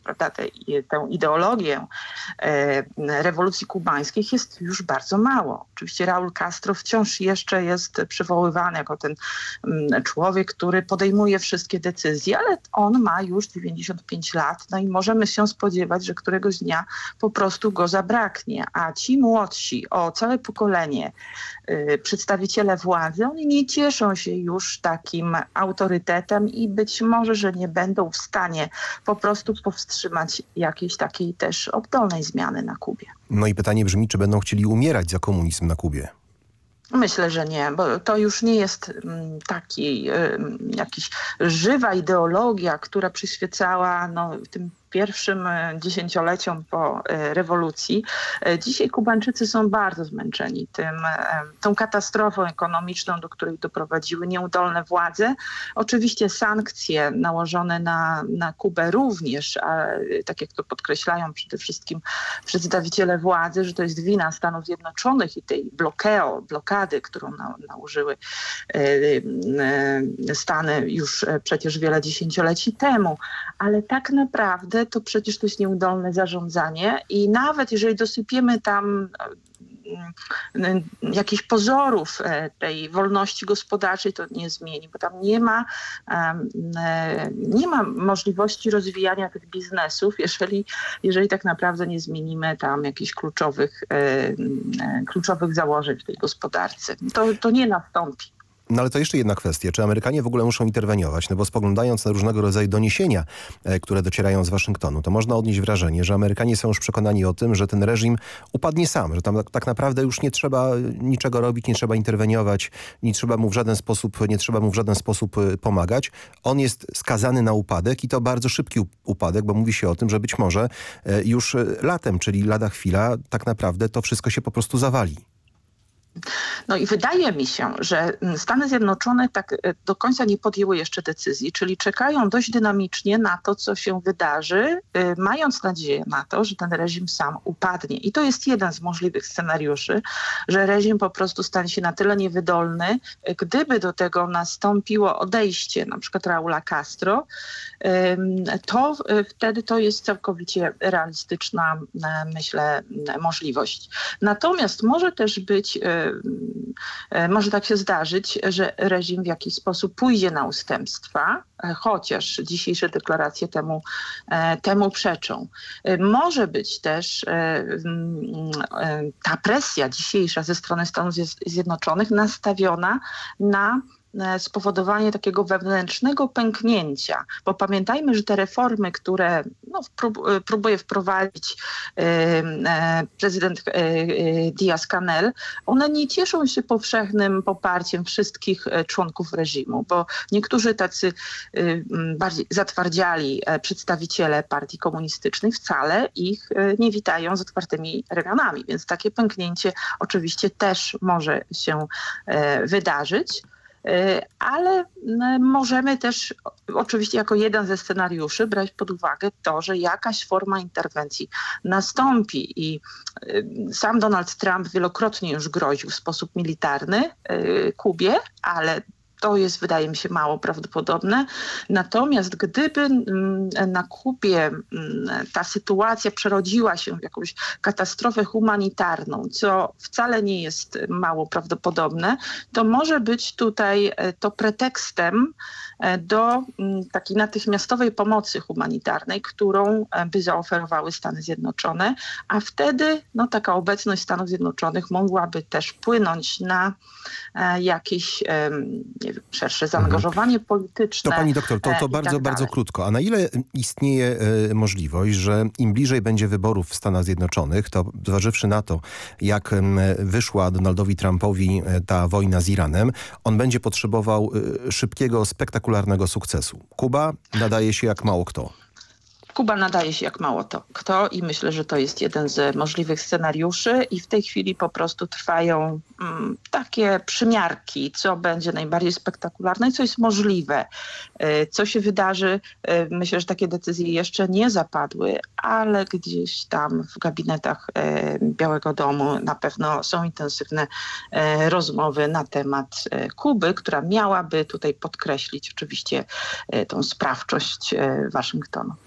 prawda, tę ideologię rewolucji kubańskich jest już bardzo mało. Oczywiście Raúl Castro wciąż jeszcze jest przywoływany jako ten człowiek, który podejmuje wszystkie decyzje, ale on ma już 95 lat, no i możemy się spodziewać, że któregoś dnia po prostu go zabraknie, a ci młodsi, całe pokolenie, przedstawiciele władzy, oni nie cieszą się już takim autorytetem i być może, że nie będą w stanie po prostu powstrzymać jakiejś takiej też oddolnej zmiany na Kubie. No i pytanie brzmi, czy będą chcieli umierać za komunizm na Kubie? Myślę, że nie, bo to już nie jest jakiś żywa ideologia, która przyświecała tym pierwszym dziesięcioleciom po rewolucji. Dzisiaj Kubańczycy są bardzo zmęczeni tą katastrofą ekonomiczną, do której doprowadziły nieudolne władze. Oczywiście sankcje nałożone na Kubę również, a tak jak to podkreślają przede wszystkim przedstawiciele władzy, że to jest wina Stanów Zjednoczonych i tej blokady, którą nałożyły Stany już przecież wiele dziesięcioleci temu. Ale tak naprawdę to przecież to jest nieudolne zarządzanie i nawet jeżeli dosypiemy tam jakichś pozorów tej wolności gospodarczej, to nie zmieni, bo tam nie ma możliwości rozwijania tych biznesów, jeżeli tak naprawdę nie zmienimy tam jakichś kluczowych założeń w tej gospodarce. To nie nastąpi. No ale to jeszcze jedna kwestia. Czy Amerykanie w ogóle muszą interweniować? No bo spoglądając na różnego rodzaju doniesienia, które docierają z Waszyngtonu, to można odnieść wrażenie, że Amerykanie są już przekonani o tym, że ten reżim upadnie sam, że tam tak naprawdę już nie trzeba niczego robić, nie trzeba interweniować, nie trzeba mu w żaden sposób pomagać. On jest skazany na upadek i to bardzo szybki upadek, bo mówi się o tym, że być może już latem, czyli lada chwila, tak naprawdę to wszystko się po prostu zawali. No i wydaje mi się, że Stany Zjednoczone tak do końca nie podjęły jeszcze decyzji, czyli czekają dość dynamicznie na to, co się wydarzy, mając nadzieję na to, że ten reżim sam upadnie. I to jest jeden z możliwych scenariuszy, że reżim po prostu stanie się na tyle niewydolny, gdyby do tego nastąpiło odejście na przykład Raúla Castro, to wtedy to jest całkowicie realistyczna, myślę, możliwość. Natomiast może tak się zdarzyć, że reżim w jakiś sposób pójdzie na ustępstwa, chociaż dzisiejsze deklaracje temu przeczą. Może być też ta presja dzisiejsza ze strony Stanów Zjednoczonych nastawiona na spowodowanie takiego wewnętrznego pęknięcia. Bo pamiętajmy, że te reformy, które próbuje wprowadzić prezydent Díaz-Canel, one nie cieszą się powszechnym poparciem wszystkich członków reżimu, bo niektórzy tacy bardziej zatwardziali przedstawiciele partii komunistycznych wcale ich nie witają z otwartymi ramionami. Więc takie pęknięcie oczywiście też może się wydarzyć. Ale możemy też oczywiście jako jeden ze scenariuszy brać pod uwagę to, że jakaś forma interwencji nastąpi i sam Donald Trump wielokrotnie już groził w sposób militarny Kubie, ale to jest, wydaje mi się, mało prawdopodobne. Natomiast gdyby na Kubie ta sytuacja przerodziła się w jakąś katastrofę humanitarną, co wcale nie jest mało prawdopodobne, to może być tutaj to pretekstem do takiej natychmiastowej pomocy humanitarnej, którą by zaoferowały Stany Zjednoczone, a wtedy taka obecność Stanów Zjednoczonych mogłaby też wpłynąć na jakieś szersze zaangażowanie polityczne. To pani doktor, to bardzo krótko. A na ile istnieje możliwość, że im bliżej będzie wyborów w Stanach Zjednoczonych, to zważywszy na to, jak wyszła Donaldowi Trumpowi ta wojna z Iranem, on będzie potrzebował szybkiego, spektakularnego sukcesu. Kuba nadaje się jak mało kto. Kuba nadaje się jak mało kto i myślę, że to jest jeden z możliwych scenariuszy i w tej chwili po prostu trwają takie przymiarki, co będzie najbardziej spektakularne i co jest możliwe. Co się wydarzy, myślę, że takie decyzje jeszcze nie zapadły, ale gdzieś tam w gabinetach Białego Domu na pewno są intensywne rozmowy na temat Kuby, która miałaby tutaj podkreślić oczywiście tą sprawczość Waszyngtonu.